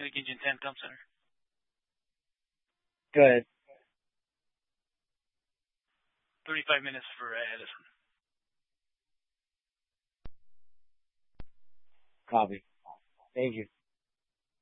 Engine 10 Comp Center. Go ahead. 35 minutes for Edison. Copy. Thank you.